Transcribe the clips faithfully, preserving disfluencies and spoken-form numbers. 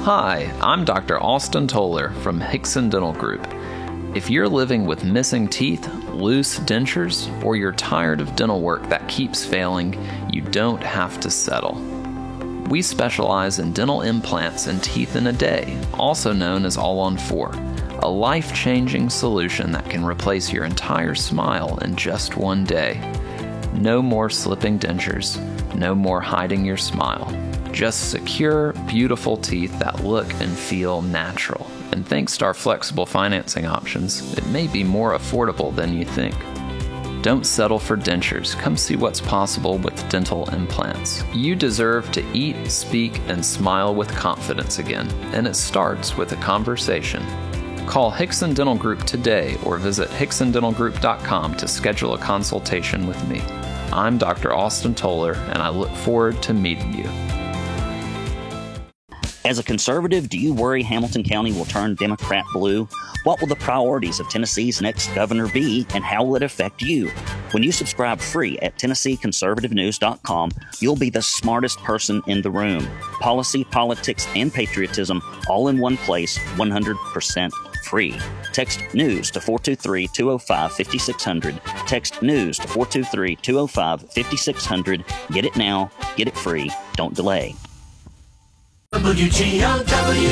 Hi, I'm Doctor Austin Toller from Hickson Dental Group. If you're living with missing teeth, loose dentures, or you're tired of dental work that keeps failing, you don't have to settle. We specialize in dental implants and teeth in a day, also known as All on Four, a life-changing solution that can replace your entire smile in just one day. No more slipping dentures, no more hiding your smile. Just secure, beautiful teeth that look and feel natural. And thanks to our flexible financing options, it may be more affordable than you think. Don't settle for dentures. Come see what's possible with dental implants. You deserve to eat, speak, and smile with confidence again, and it starts with a conversation. Call Hickson Dental Group today or visit hickson dental group dot com to schedule a consultation with me. I'm Doctor Austin Toller, and I look forward to meeting you. As a conservative, do you worry Hamilton County will turn Democrat blue? What will the priorities of Tennessee's next governor be, and how will it affect you? When you subscribe free at tennessee conservative news dot com, you'll be the smartest person in the room. Policy, politics, and patriotism all in one place, one hundred percent free. Text NEWS to four two three, two oh five, five six zero zero. Text NEWS to four two three, two oh five, five six zero zero. Get it now. Get it free. Don't delay. W G O W.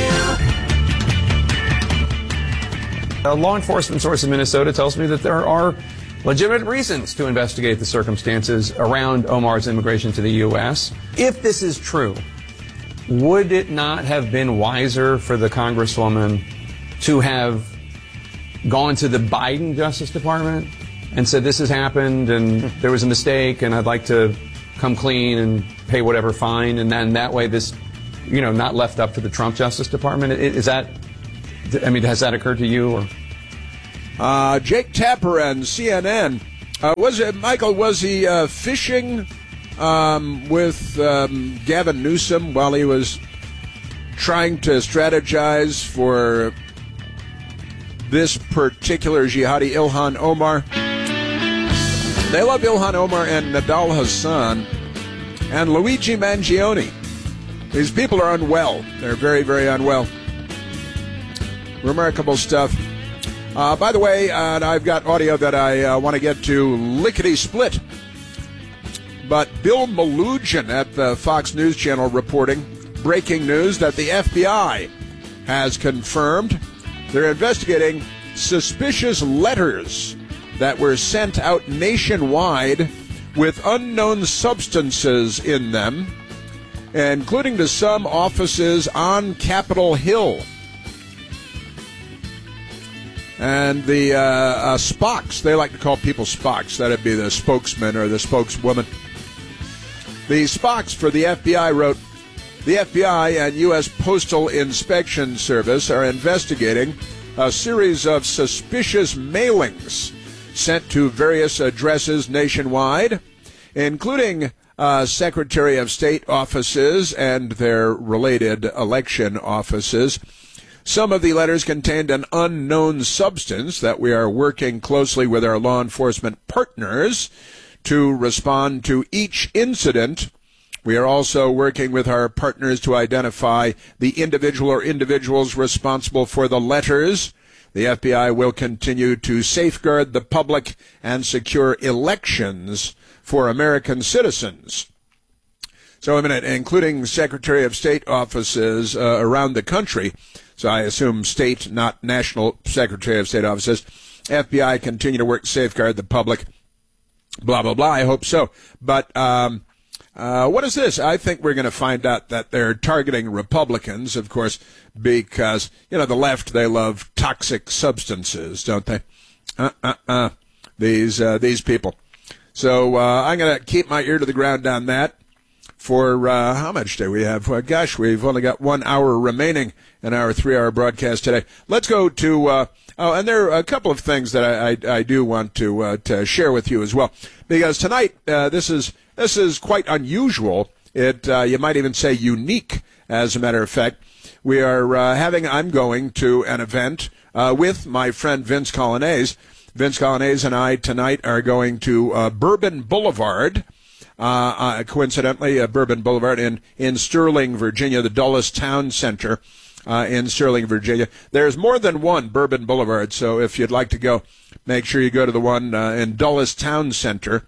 A law enforcement source in Minnesota tells me that there are legitimate reasons to investigate the circumstances around Omar's immigration to the U S. If this is true, would it not have been wiser for the Congresswoman to have gone to the Biden Justice Department and said, this has happened and there was a mistake and I'd like to come clean and pay whatever fine, and then that way this, you know, not left up to the Trump Justice Department? Is that, I mean, has that occurred to you? Or? Uh, Jake Tapper and C N N. Uh, was it, Michael, was he uh, fishing um, with um, Gavin Newsom while he was trying to strategize for this particular jihadi, Ilhan Omar? They love Ilhan Omar and Nadal Hassan and Luigi Mangione. These people are unwell. They're very, very unwell. Remarkable stuff. Uh, by the way, uh, I've got audio that I uh, want to get to lickety-split. But Bill Malugin at the Fox News Channel reporting breaking news that the F B I has confirmed they're investigating suspicious letters that were sent out nationwide with unknown substances in them, including to some offices on Capitol Hill. And the uh, uh, Spocks, they like to call people Spocks. That'd be the spokesman or the spokeswoman. The Spocks for the F B I wrote, the F B I and U S Postal Inspection Service are investigating a series of suspicious mailings sent to various addresses nationwide, including Uh, Secretary of State offices and their related election offices. Some of the letters contained an unknown substance that we are working closely with our law enforcement partners to respond to each incident. We are also working with our partners to identify the individual or individuals responsible for the letters. The F B I will continue to safeguard the public and secure elections for American citizens. So, a minute, including Secretary of State offices uh, around the country. So I assume state, not national Secretary of State offices. F B I continue to work to safeguard the public. Blah, blah, blah. I hope so. But um, uh, what is this? I think we're going to find out that they're targeting Republicans, of course, because, you know, the left, they love toxic substances, don't they? Uh-uh-uh. These, uh, these people. So uh, I'm going to keep my ear to the ground on that. For uh, how much do we have? Well, gosh, we've only got one hour remaining in our three-hour broadcast today. Let's go to, uh, oh, and there are a couple of things that I, I, I do want to, uh, to share with you as well. Because tonight, uh, this is this is quite unusual. It uh, you might even say unique, as a matter of fact. We are uh, having, I'm going to an event uh, with my friend Vince Colonnese. Vince Colonnese and I tonight are going to uh, Bourbon Boulevard uh, uh, coincidentally, uh, Bourbon Boulevard in, in Sterling, Virginia, the Dulles Town Center uh, in Sterling, Virginia. There's more than one Bourbon Boulevard, so if you'd like to go, make sure you go to the one uh, in Dulles Town Center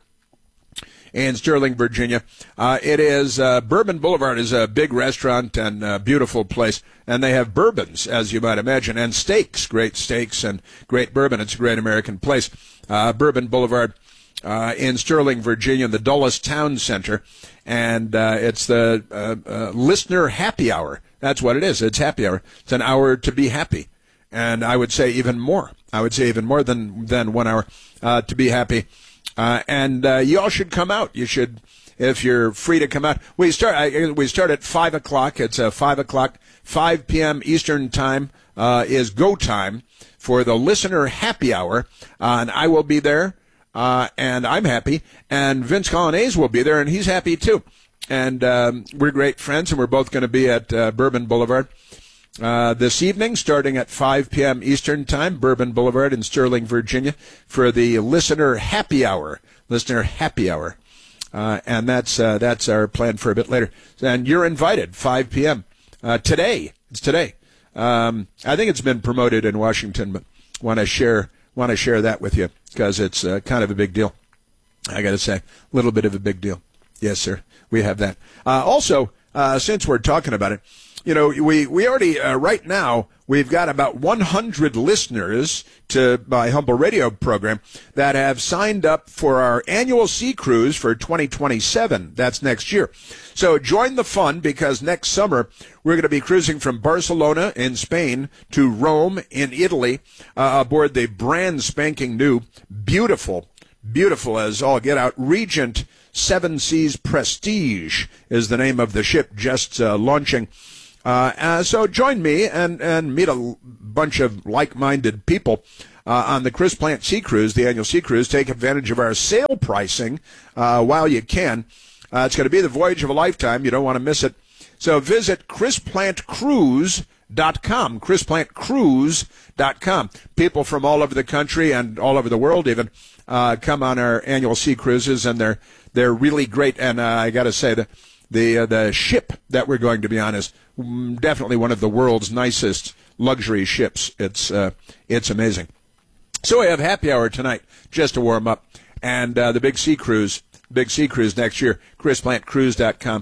in Sterling, Virginia. Uh, it is, uh, Bourbon Boulevard is a big restaurant and a beautiful place, and they have bourbons, as you might imagine, and steaks, great steaks and great bourbon. It's a great American place. Uh, Bourbon Boulevard uh, in Sterling, Virginia, the Dulles Town Center, and uh, it's the uh, uh, Listener Happy Hour. That's what it is. It's happy hour. It's an hour to be happy, and I would say even more. I would say even more than, than one hour uh, to be happy. Uh, and uh, you all should come out. You should, if you're free to come out. We start. I, we start at five o'clock. It's a five o'clock, five p.m. Eastern time uh, is go time for the Listener Happy Hour, uh, and I will be there, uh, and I'm happy. And Vince Colonnese will be there, and he's happy too. And um, we're great friends, and we're both going to be at uh, Bourbon Boulevard Uh, this evening, starting at five p.m. Eastern Time, Bourbon Boulevard in Sterling, Virginia, for the Listener Happy Hour. Listener Happy Hour. Uh, and that's uh, that's our plan for a bit later. And you're invited, five p.m. Uh, today. It's today. Um, I think it's been promoted in Washington, but want to share want to share that with you because it's uh, kind of a big deal. I got to say, a little bit of a big deal. Yes, sir. We have that. Uh, also, uh, since we're talking about it, you know, we, we already, uh, right now, we've got about one hundred listeners to my humble radio program that have signed up for our annual sea cruise for twenty twenty-seven. That's next year. So join the fun because next summer we're going to be cruising from Barcelona in Spain to Rome in Italy uh, aboard the brand spanking new, beautiful, beautiful as all get out, Regent Seven Seas Prestige is the name of the ship just uh, launching. Uh, uh, so join me and, and meet a l- bunch of like-minded people uh, on the Chris Plant Sea Cruise, the annual Sea Cruise. Take advantage of our sale pricing uh, while you can. Uh, it's going to be the voyage of a lifetime. You don't want to miss it. So visit chris plant cruise dot com, chris plant cruise dot com. People from all over the country and all over the world even uh, come on our annual sea cruises, and they're they're really great. And uh, I got to say that the uh, the ship that we're going to be on is definitely one of the world's nicest luxury ships. It's uh, it's amazing. So we have happy hour tonight just to warm up, and uh, the big sea cruise, big sea cruise next year, chris plant cruise dot com,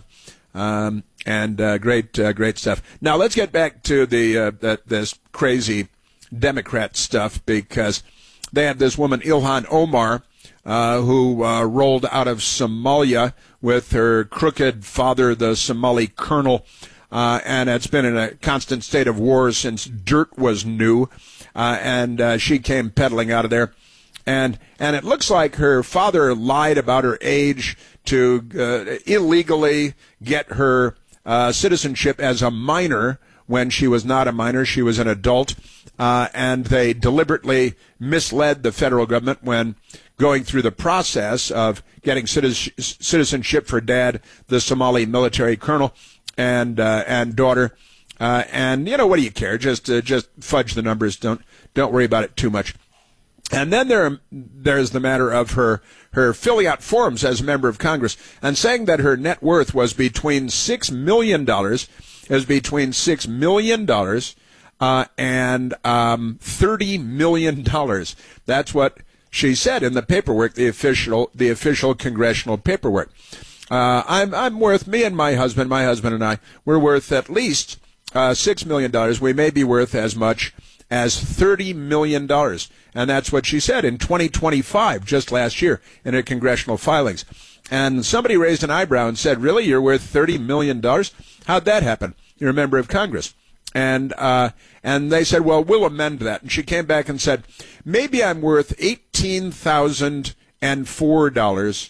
um, and uh, great uh, great stuff. Now let's get back to the uh, that this crazy Democrat stuff because they have this woman Ilhan Omar uh, who uh, rolled out of Somalia with her crooked father, the Somali colonel. Uh, and it's been in a constant state of war since dirt was new, uh, and uh, she came pedaling out of there. And and it looks like her father lied about her age to uh, illegally get her uh, citizenship as a minor when she was not a minor. She was an adult, uh, and they deliberately misled the federal government when going through the process of getting citizenship for dad, the Somali military colonel, and uh, and daughter, uh, and you know, what do you care? Just uh, just fudge the numbers. Don't don't worry about it too much. And then there there's the matter of her her filling out forms as a member of Congress and saying that her net worth was between six million dollars, is between six million dollars uh, and um, thirty million dollars. That's what she said in the paperwork, the official the official congressional paperwork. Uh, I'm I'm worth, me and my husband, my husband and I, we're worth at least uh, six million dollars. We may be worth as much as thirty million dollars. And that's what she said in twenty twenty-five, just last year, in her congressional filings. And somebody raised an eyebrow and said, really, you're worth thirty million dollars? How'd that happen? You're a member of Congress. And uh, and they said, well, we'll amend that. And she came back and said, maybe I'm worth eighteen thousand four dollars.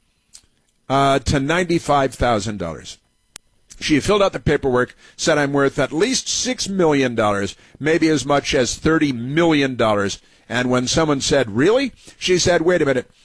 Uh, to ninety-five thousand dollars. She filled out the paperwork, said I'm worth at least six million dollars, maybe as much as thirty million dollars. And when someone said, really? She said, wait a minute,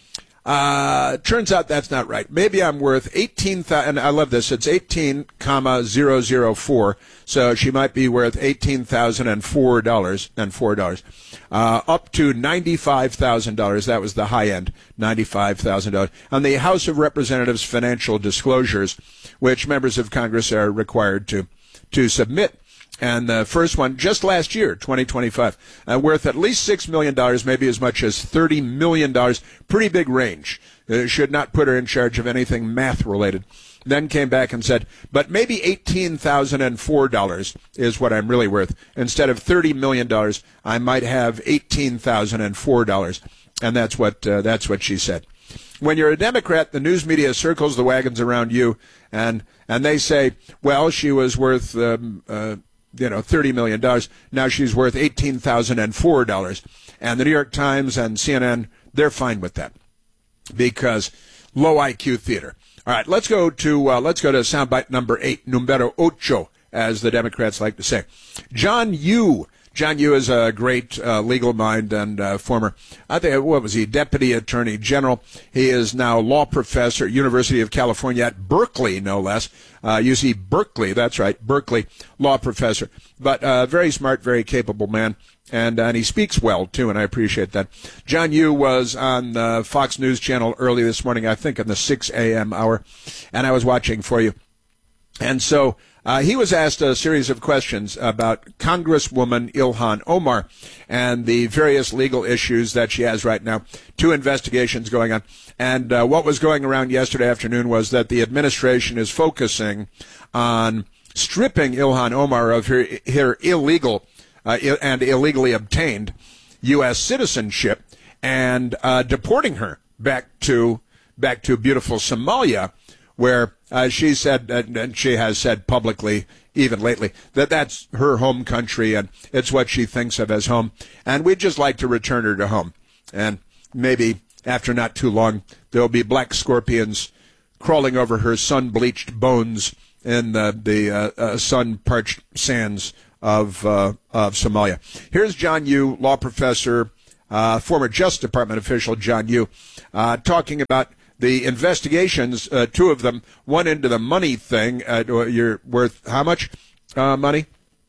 Uh, turns out that's not right. Maybe I'm worth eighteen thousand, and I love this. It's eighteen comma zero zero four. So she might be worth eighteen thousand four dollars and four dollars, uh, up to ninety-five thousand dollars. That was the high end, ninety-five thousand dollars. On the House of Representatives financial disclosures, which members of Congress are required to, to submit. And the first one, just last year, twenty twenty-five, uh, worth at least six million dollars, maybe as much as thirty million dollars. Pretty big range. Uh, should not put her in charge of anything math-related. Then came back and said, but maybe eighteen thousand four dollars is what I'm really worth. Instead of thirty million dollars, I might have eighteen thousand four dollars. And that's what, uh, that's what she said. When you're a Democrat, the news media circles the wagons around you, and, and they say, well, she was worth... Um, uh, you know, thirty million dollars. Now she's worth eighteen thousand four dollars. And the New York Times and C N N, they're fine with that because low I Q theater. All right, let's go to uh, let's go to soundbite number eight, numero ocho, as the Democrats like to say. John Yoo. John Yoo is a great uh, legal mind and uh, former, I think, what was he, Deputy Attorney General. He is now law professor at University of California at Berkeley, no less. Uh, U C Berkeley, that's right, Berkeley, law professor. But uh, very smart, very capable man. And, and he speaks well, too, and I appreciate that. John Yoo was on the Fox News Channel early this morning, I think in the six a.m. hour, and I was watching for you. And so uh, he was asked a series of questions about Congresswoman Ilhan Omar and the various legal issues that she has right now. Two investigations going on. And uh, what was going around yesterday afternoon was that the administration is focusing on stripping Ilhan Omar of her, her illegal uh, and illegally obtained U S citizenship and uh, deporting her back to back to beautiful Somalia, where uh, she said, and she has said publicly, even lately, that that's her home country and it's what she thinks of as home. And we'd just like to return her to home. And maybe after not too long, there'll be black scorpions crawling over her sun-bleached bones in the, the uh, uh, sun-parched sands of, uh, of Somalia. Here's John Yoo, law professor, uh, former Justice Department official John Yoo, uh, talking about the investigations, uh, two of them, one into the money thing, uh, you're worth how much uh, money?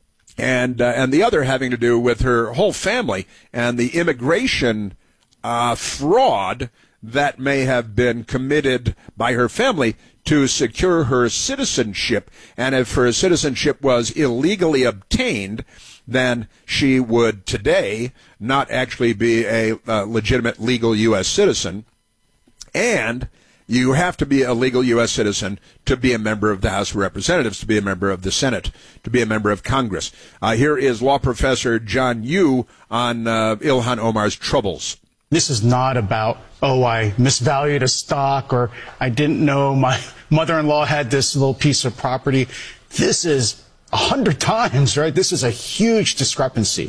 And uh, and the other having to do with her whole family and the immigration uh, fraud that may have been committed by her family to secure her citizenship. And if her citizenship was illegally obtained, then she would today not actually be a uh, legitimate legal U S citizen. And you have to be a legal U S citizen to be a member of the House of Representatives, to be a member of the Senate, to be a member of Congress. Uh, here is law professor John Yoo on uh, Ilhan Omar's troubles. This is not about, oh, I misvalued a stock or I didn't know my mother-in-law had this little piece of property. This is a hundred times, right? This is a huge discrepancy.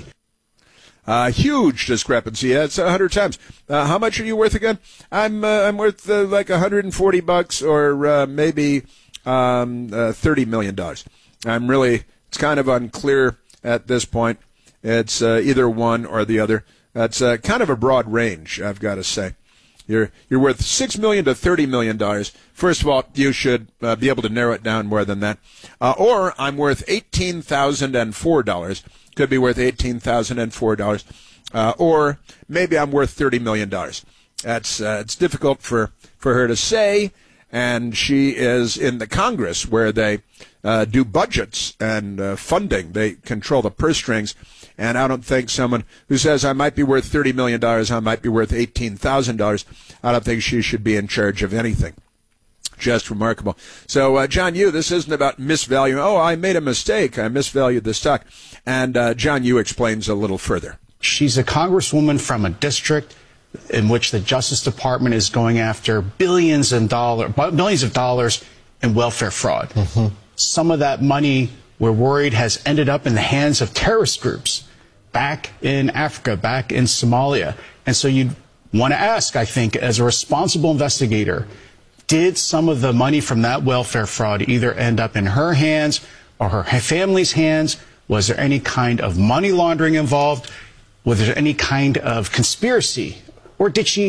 Uh, huge discrepancy. That's a hundred times. Uh, how much are you worth again? I'm uh, I'm worth uh, like a hundred and forty bucks, or uh, maybe um, uh, thirty million dollars. I'm really. It's kind of unclear at this point. It's uh, either one or the other. That's uh, kind of a broad range, I've got to say. You're you're worth six million to thirty million dollars. First of all, you should uh, be able to narrow it down more than that. Uh, or I'm worth eighteen thousand and four dollars. Could be worth eighteen thousand and four dollars. Uh, or maybe I'm worth thirty million dollars. That's uh, it's difficult for, for her to say. And she is in the Congress where they uh, do budgets and uh, funding. They control the purse strings. And I don't think someone who says I might be worth thirty million dollars, I might be worth eighteen thousand dollars, I don't think she should be in charge of anything. Just remarkable. So, uh, John Yoo, this isn't about misvaluing. Oh, I made a mistake. I misvalued the stock. And uh, John Yoo explains a little further. She's a congresswoman from a district in which the Justice Department is going after billions and dollar, millions of dollars in welfare fraud. Mm-hmm. Some of that money, we're worried, has ended up in the hands of terrorist groups back in Africa, back in Somalia. And so you'd want to ask, I think, as a responsible investigator, did some of the money from that welfare fraud either end up in her hands or her family's hands? Was there any kind of money laundering involved? Was there any kind of conspiracy? Or did she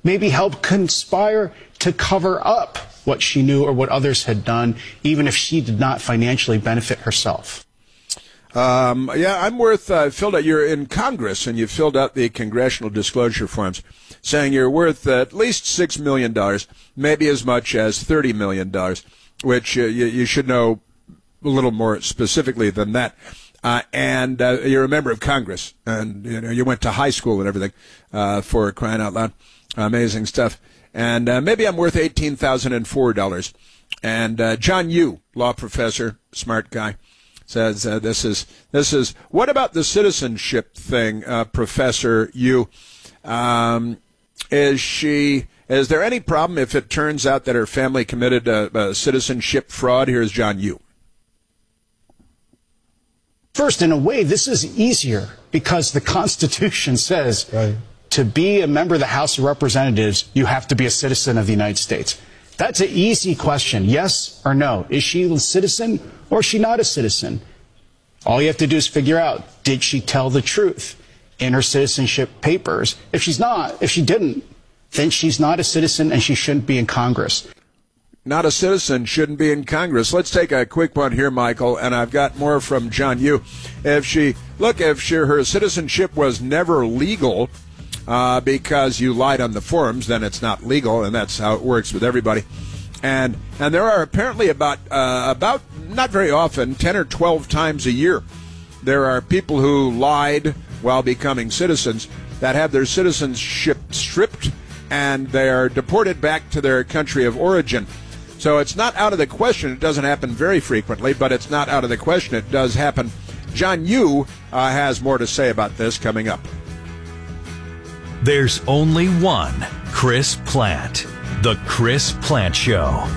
maybe help conspire to cover up what she knew or what others had done, even if she did not financially benefit herself. Um, yeah, I'm worth, uh, filled out, you're in Congress and you filled out the congressional disclosure forms saying you're worth uh, at least six million dollars, maybe as much as thirty million dollars, which uh, you, you should know a little more specifically than that. Uh, and uh, you're a member of Congress, and you know you went to high school and everything, uh, for crying out loud. Amazing stuff. And uh, maybe I'm worth eighteen thousand four dollars. And uh, John Yoo, law professor, smart guy, says uh, this is this is what about the citizenship thing, uh, Professor Yoo? Um, is she is there any problem if it turns out that her family committed a, a citizenship fraud? Here's John Yoo. First, in a way, this is easier because the Constitution says right. to be a member of the House of Representatives, you have to be a citizen of the United States. That's an easy question, yes or no. Is she a citizen or is she not a citizen? All you have to do is figure out, did she tell the truth in her citizenship papers? If she's not, if she didn't, then she's not a citizen and she shouldn't be in Congress. Not a citizen, shouldn't be in Congress. Let's take a quick one here, Michael, and I've got more from John Yoo. If she, look, if she, her citizenship was never legal uh, because you lied on the forms, then it's not legal, and that's how it works with everybody. And and there are apparently about, uh, about not very often, ten or twelve times a year, there are people who lied while becoming citizens that have their citizenship stripped and they are deported back to their country of origin. So it's not out of the question. It doesn't happen very frequently, but it's not out of the question. It does happen. John Yoo uh, has more to say about this coming up. There's only one Chris Plante. The Chris Plante Show.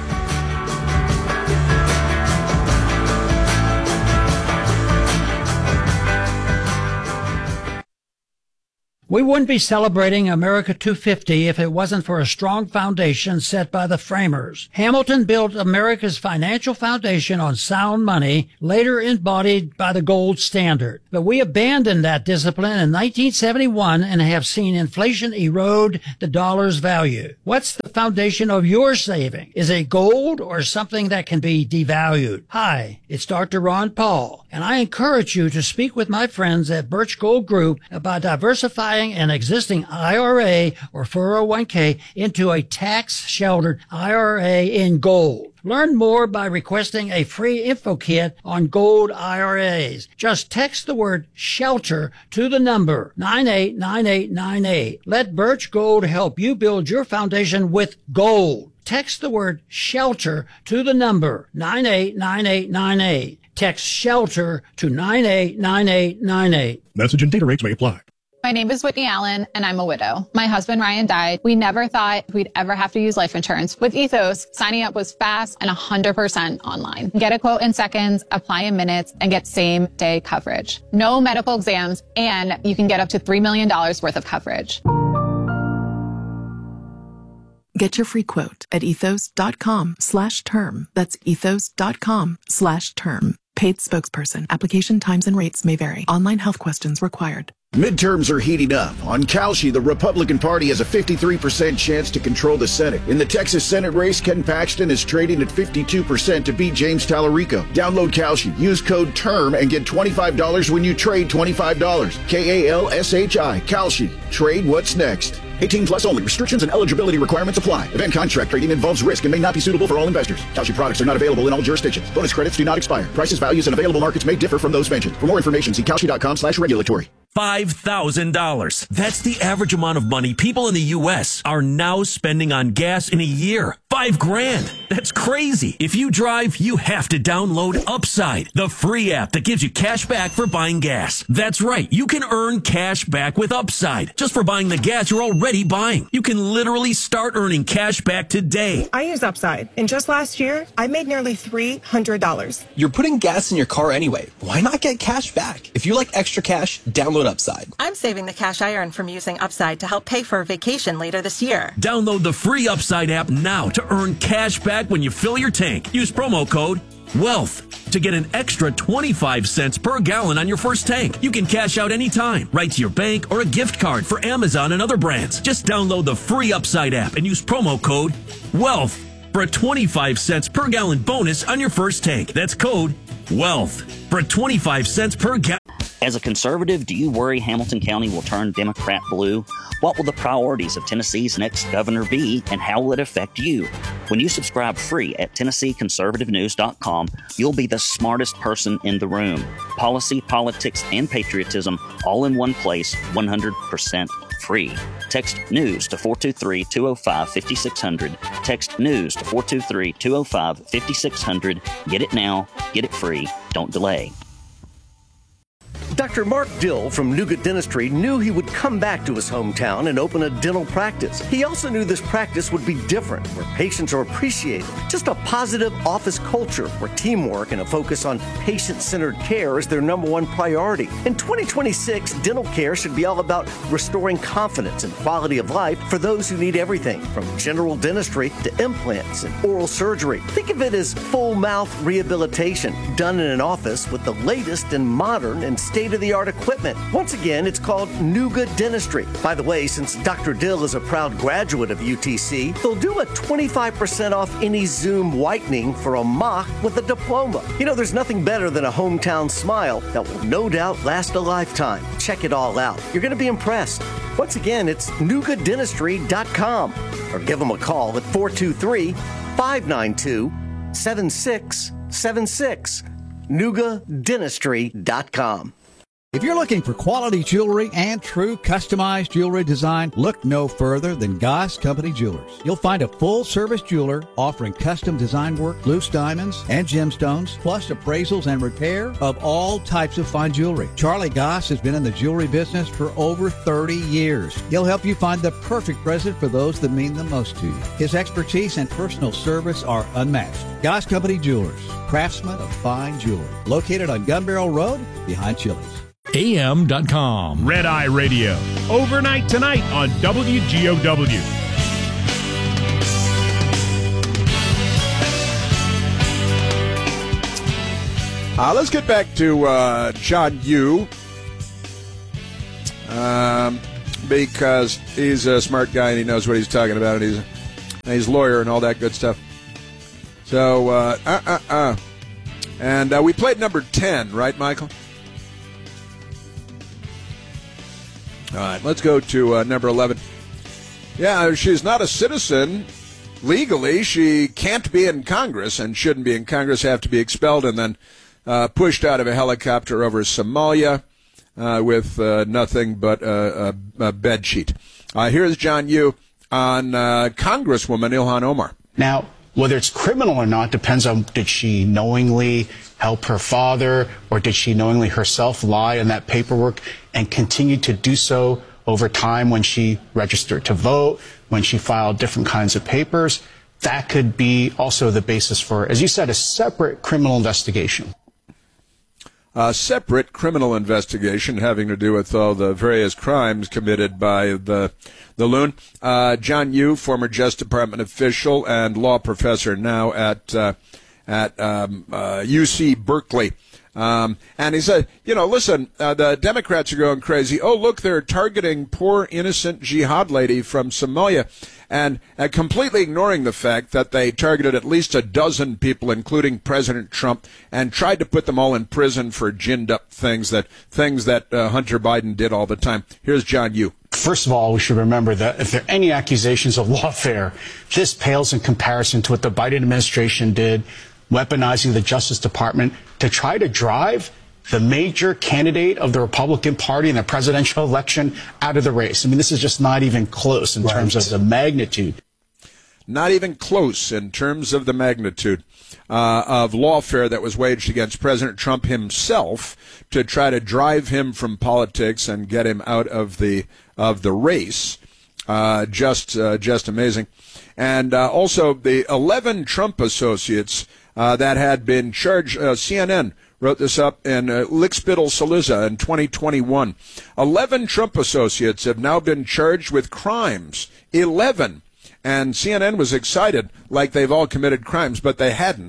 We wouldn't be celebrating America two fifty if it wasn't for a strong foundation set by the framers. Hamilton built America's financial foundation on sound money, later embodied by the gold standard. But we abandoned that discipline in nineteen seventy-one and have seen inflation erode the dollar's value. What's the foundation of your saving? Is it gold or something that can be devalued? Hi, it's Doctor Ron Paul, and I encourage you to speak with my friends at Birch Gold Group about diversifying an existing I R A or four oh one k into a tax-sheltered I R A in gold. Learn more by requesting a free info kit on gold I R As. Just text the word SHELTER to the number nine eight nine eight nine eight. Let Birch Gold help you build your foundation with gold. Text the word SHELTER to the number nine eight nine eight nine eight. Text SHELTER to nine eight nine eight nine eight. Message and data rates may apply. My name is Whitney Allen, and I'm a widow. My husband, Ryan, died. We never thought we'd ever have to use life insurance. With Ethos, signing up was fast and one hundred percent online. Get a quote in seconds, apply in minutes, and get same-day coverage. No medical exams, and you can get up to three million dollars worth of coverage. Get your free quote at ethos.com slash term. That's ethos.com slash term. Paid spokesperson. Application times and rates may vary. Online health questions required. Midterms are heating up. On Kalshi, the Republican Party has a fifty-three percent chance to control the Senate. In the Texas Senate race, Ken Paxton is trading at fifty-two percent to beat James Tallarico. Download Kalshi. Use code TERM and get twenty-five dollars when you trade twenty-five dollars. K A L S H I. Kalshi. Trade what's next. eighteen plus only. Restrictions and eligibility requirements apply. Event contract trading involves risk and may not be suitable for all investors. Kalshi products are not available in all jurisdictions. Bonus credits do not expire. Prices, values, and available markets may differ from those mentioned. For more information, see Kalshi.com slash regulatory. five thousand dollars. That's the average amount of money people in the U S are now spending on gas in a year. Five grand. That's crazy. If you drive, you have to download Upside, the free app that gives you cash back for buying gas. That's right. You can earn cash back with Upside just for buying the gas you're already buying. You can literally start earning cash back today. I use Upside, and just last year, I made nearly three hundred dollars. You're putting gas in your car anyway. Why not get cash back? If you like extra cash, download Upside. I'm saving the cash I earn from using Upside to help pay for a vacation later this year. Download the free Upside app now to earn cash back when you fill your tank. Use promo code Wealth. To get an extra twenty-five cents per gallon on your first tank, you can cash out anytime, right to your bank or a gift card for Amazon and other brands. Just download the free Upside app and use promo code WEALTH for a twenty-five cents per gallon bonus on your first tank. That's code WEALTH for twenty-five cents per gallon. As a conservative, do you worry Hamilton County will turn Democrat blue? What will the priorities of Tennessee's next governor be, and how will it affect you? When you subscribe free at Tennessee Conservative News dot com, you'll be the smartest person in the room. Policy, politics, and patriotism all in one place, one hundred percent free. Text NEWS to four two three, two oh five, five six zero zero. Text NEWS to four two three, two oh five, five six zero zero. Get it now. Get it free. Don't delay. Doctor Mark Dill from Nougat Dentistry knew he would come back to his hometown and open a dental practice. He also knew this practice would be different, where patients are appreciated. Just a positive office culture where teamwork and a focus on patient-centered care is their number one priority. In twenty twenty-six, dental care should be all about restoring confidence and quality of life for those who need everything, from general dentistry to implants and oral surgery. Think of it as full mouth rehabilitation done in an office with the latest and modern and state-of-the-art equipment. Once again, it's called Nougat Dentistry. By the way, since Doctor Dill is a proud graduate of U T C, they'll do a twenty-five percent off any Zoom whitening for a mock with a diploma. You know, there's nothing better than a hometown smile that will no doubt last a lifetime. Check it all out. You're going to be impressed. Once again, it's Nougat Dentistry dot com, or give them a call at four two three, five nine two, seven six seven six. Nougat Dentistry dot com. If you're looking for quality jewelry and true customized jewelry design, look no further than Goss Company Jewelers. You'll find a full-service jeweler offering custom design work, loose diamonds, and gemstones, plus appraisals and repair of all types of fine jewelry. Charlie Goss has been in the jewelry business for over thirty years. He'll help you find the perfect present for those that mean the most to you. His expertise and personal service are unmatched. Goss Company Jewelers, craftsmen of fine jewelry. Located on Gun Barrel Road, behind Chili's. A M dot com. Red Eye Radio. Overnight tonight on W G O W. Uh, let's get back to uh, John Yoo, um, because he's a smart guy and he knows what he's talking about, and he's a, and he's a lawyer and all that good stuff. So, uh, uh, uh, uh. And uh, we played number ten, right, Michael? All right, let's go to uh, number eleven. Yeah, she's not a citizen. Legally, she can't be in Congress and shouldn't be in Congress, have to be expelled and then uh, pushed out of a helicopter over Somalia uh, with uh, nothing but a, a, a bed sheet. Uh, here's John Yoo on uh, Congresswoman Ilhan Omar. Now, whether it's criminal or not depends on, did she knowingly help her father, or did she knowingly herself lie on that paperwork and continue to do so over time when she registered to vote, when she filed different kinds of papers? That could be also the basis for, as you said, a separate criminal investigation. A separate criminal investigation having to do with all the various crimes committed by the the loon. Uh, John Yoo, former Justice Department official and law professor now at uh, at um, uh, U C Berkeley. Um, and he said, you know, listen, uh, the Democrats are going crazy. Oh, look, they're targeting poor, innocent jihad lady from Somalia, and uh, completely ignoring the fact that they targeted at least a dozen people, including President Trump, and tried to put them all in prison for ginned up things that things that uh, Hunter Biden did all the time. Here's John Yoo. First of all, we should remember that if there are any accusations of lawfare, this pales in comparison to what the Biden administration did, weaponizing the Justice Department to try to drive the major candidate of the Republican Party in the presidential election out of the race. I mean, this is just not even close in right. terms of the magnitude. Not even close in terms of the magnitude uh, of lawfare that was waged against President Trump himself to try to drive him from politics and get him out of the of the race. Uh, just uh, just amazing. And uh, also the eleven Trump associates uh, that had been charged, uh, C N N wrote this up in uh, Lickspittle, Silesia in twenty twenty-one. eleven Trump associates have now been charged with crimes. eleven. And C N N was excited like they've all committed crimes, but they hadn't.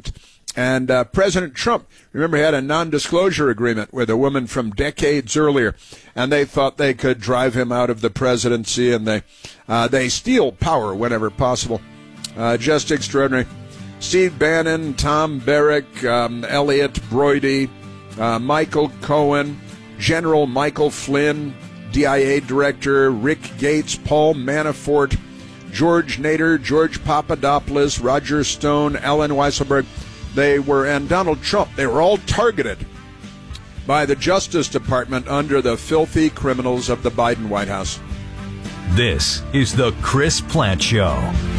And uh, President Trump, remember, he had a non-disclosure agreement with a woman from decades earlier, and they thought they could drive him out of the presidency, and they uh, they steal power whenever possible. Uh, just extraordinary. Steve Bannon, Tom Barrack, um, Elliot Broidy, uh, Michael Cohen, General Michael Flynn, D I A Director Rick Gates, Paul Manafort, George Nader, George Papadopoulos, Roger Stone, Ellen Weisselberg. They were, and Donald Trump, they were all targeted by the Justice Department under the filthy criminals of the Biden White House. This is the Chris Plant Show.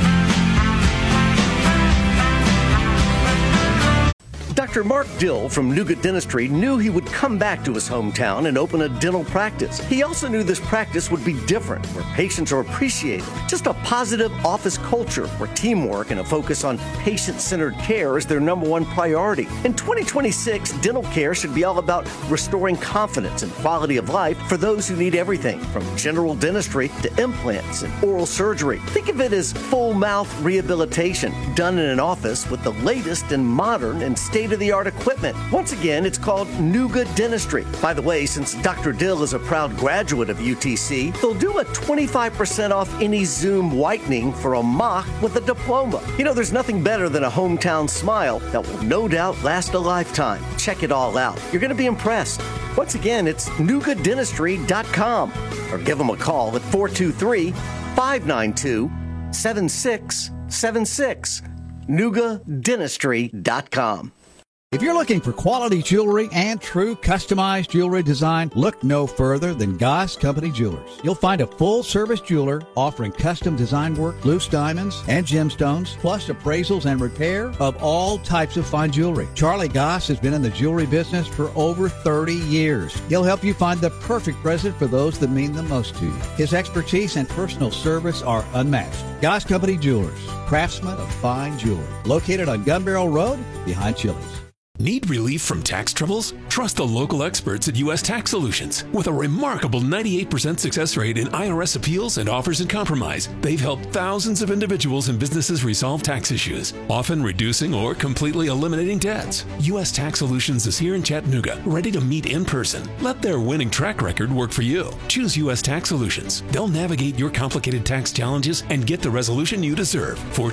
Doctor Mark Dill from Nuga Dentistry knew he would come back to his hometown and open a dental practice. He also knew this practice would be different, where patients are appreciated. Just a positive office culture where teamwork and a focus on patient-centered care is their number one priority. In twenty twenty-six, dental care should be all about restoring confidence and quality of life for those who need everything from general dentistry to implants and oral surgery. Think of it as full mouth rehabilitation done in an office with the latest and modern and state state-of-the-art equipment. Once again, it's called Nuga Dentistry. By the way, since Doctor Dill is a proud graduate of U T C, they'll do a twenty-five percent off any Zoom whitening for a mock with a diploma. You know, there's nothing better than a hometown smile that will no doubt last a lifetime. Check it all out. You're going to be impressed. Once again, it's nuga dentistry dot com or give them a call at four two three, five nine two, seven six seven six. nuga dentistry dot com. If you're looking for quality jewelry and true customized jewelry design, look no further than Goss Company Jewelers. You'll find a full-service jeweler offering custom design work, loose diamonds, and gemstones, plus appraisals and repair of all types of fine jewelry. Charlie Goss has been in the jewelry business for over thirty years. He'll help you find the perfect present for those that mean the most to you. His expertise and personal service are unmatched. Goss Company Jewelers, craftsmen of fine jewelry. Located on Gun Barrel Road, behind Chili's. Need relief from tax troubles? Trust the local experts at U S Tax Solutions. With a remarkable ninety-eight percent success rate in I R S appeals and offers in compromise, they've helped thousands of individuals and businesses resolve tax issues, often reducing or completely eliminating debts. U S Tax Solutions is here in Chattanooga, ready to meet in person. Let their winning track record work for you. Choose U S Tax Solutions. They'll navigate your complicated tax challenges and get the resolution you deserve. For